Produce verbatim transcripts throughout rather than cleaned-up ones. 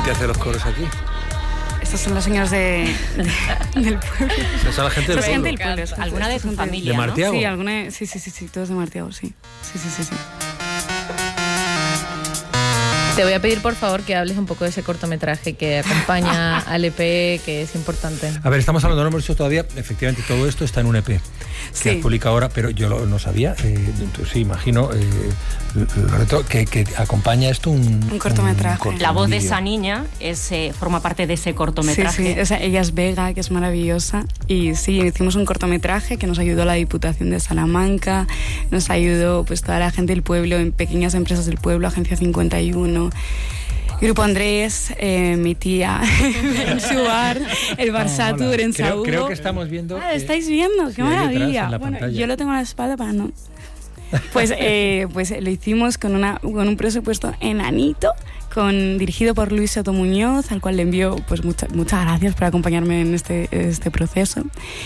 gente hace los coros aquí? Estas son las señoras de, de, del pueblo. Esa es la gente del pueblo. Gente del pueblo es, ¿Alguna de tu familia, ¿De Martiago? ¿no? Sí, alguna, sí, sí, sí, sí, todos de Martiago, sí. Sí, sí, sí, sí. Te voy a pedir, por favor, que hables un poco de ese cortometraje que acompaña al E P, que es importante. A ver, estamos hablando, no hemos dicho todavía, efectivamente todo esto está en un E P que Sí. has publicado ahora, pero yo lo, no sabía, eh, sí, imagino, eh, Loreto, que, que acompaña esto un... Un cortometraje. un corto, La voz un de vídeo. esa niña es, eh, forma parte de ese cortometraje. Sí, sí, o sea, ella es Vega, que es maravillosa, y sí, hicimos un cortometraje que nos ayudó la Diputación de Salamanca, nos ayudó pues toda la gente del pueblo, en pequeñas empresas del pueblo, Agencia cincuenta y uno, Grupo Andrés, eh, mi tía, en su bar, el Bar No, Satur mola. en creo, Saúl. creo que estamos viendo... Ah, eh, ¿estáis viendo? sí, ¡Qué ahí detrás, maravilla! en la Bueno, pantalla. yo lo tengo en la espalda para no... Pues, eh, pues lo hicimos con, una, con un presupuesto enanito, con, dirigido por Luis Soto Muñoz, al cual le envío pues, mucha, muchas gracias por acompañarme en este, este proceso.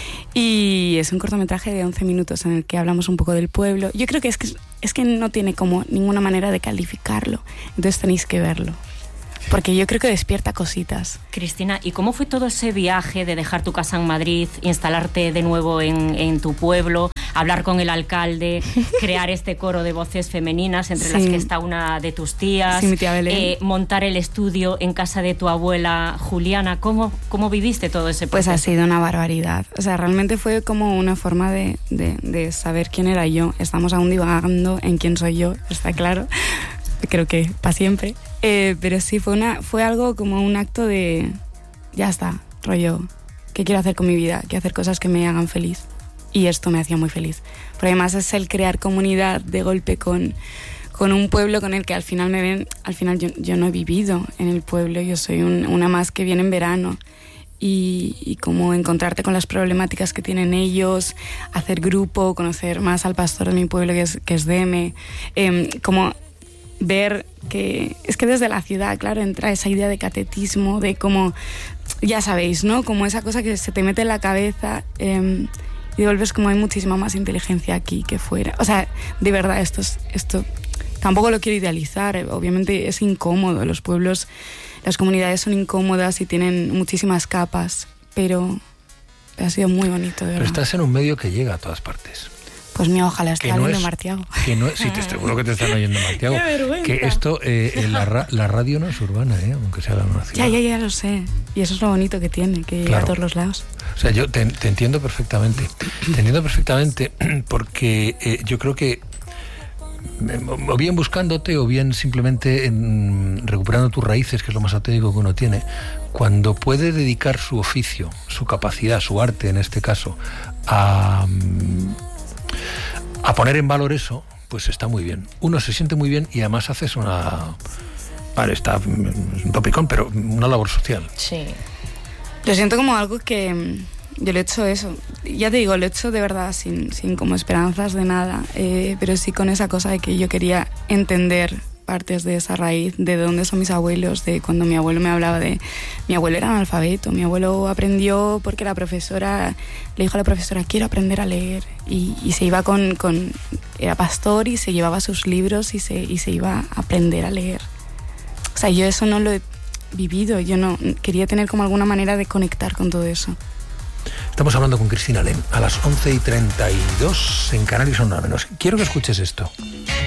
Y es un cortometraje de once minutos en el que hablamos un poco del pueblo. Yo creo que es que, es que no tiene como ninguna manera de calificarlo, entonces tenéis que verlo. Porque yo creo que despierta cositas. Cristina, ¿y cómo fue todo ese viaje de dejar tu casa en Madrid, instalarte de nuevo en, en tu pueblo, hablar con el alcalde, crear este coro de voces femeninas, entre Sí. las que está una de tus tías, Sí, mi tía Belén. eh, montar el estudio en casa de tu abuela Juliana? ¿Cómo, cómo viviste todo ese Pues proceso? ha sido una barbaridad. O sea, realmente fue como una forma de, de, de saber quién era yo. Estamos aún divagando en quién soy yo, está claro. Creo que para siempre. Eh, pero sí, fue, una, fue algo como un acto de... Ya está, rollo. ¿Qué quiero hacer con mi vida? Quiero hacer cosas que me hagan feliz. Y esto me hacía muy feliz. Pero además es el crear comunidad de golpe con, con un pueblo con el que al final me ven... Al final yo, yo no he vivido en el pueblo. Yo soy un, una más que viene en verano. Y, y como encontrarte con las problemáticas que tienen ellos, hacer grupo, conocer más al pastor de mi pueblo que es, que es Deme, eh, como ver que es que desde la ciudad, claro, entra esa idea de catetismo, de como, ya sabéis, ¿no? Como esa cosa que se te mete en la cabeza eh, y vuelves como hay muchísima más inteligencia aquí que fuera. O sea, de verdad, esto, es, esto tampoco lo quiero idealizar, obviamente es incómodo, los pueblos, las comunidades son incómodas y tienen muchísimas capas, pero ha sido muy bonito, de verdad. Pero estás en un medio que llega a todas partes. Pues mira, ojalá esté Que no viendo es- Martiago. Que no, sí, te seguro que te están oyendo, Martiago. ¡Qué vergüenza! Que esto, eh, la, ra- la radio no es urbana, ¿eh? Aunque sea la una ciudad. Ya, ya, ya lo sé. Y eso es lo bonito que tiene, que llega Claro. a todos los lados. O sea, yo te, te entiendo perfectamente. Te entiendo perfectamente porque eh, yo creo que eh, o bien buscándote o bien simplemente en, recuperando tus raíces, que es lo más auténtico que uno tiene, cuando puede dedicar su oficio, su capacidad, su arte en este caso, a, a poner en valor eso, pues está muy bien. Uno se siente muy bien y además haces una... Vale, está es un topicón, pero una labor social. Sí. Lo siento como algo que mm, yo lo he hecho eso. Ya te digo, lo he hecho de verdad sin, sin como esperanzas de nada, eh, pero sí con esa cosa de que yo quería entender partes de esa raíz, de dónde son mis abuelos, de cuando mi abuelo me hablaba de... Mi abuelo era analfabeto, mi abuelo aprendió porque la profesora, le dijo a la profesora, quiero aprender a leer, y, y se iba con, con... Era pastor y se llevaba sus libros y se, y se iba a aprender a leer. O sea, yo eso no lo he vivido, yo no quería tener como alguna manera de conectar con todo eso. Estamos hablando con Cristina Lem a las once y treinta y dos en Canarias, son nada menos. Quiero que escuches esto.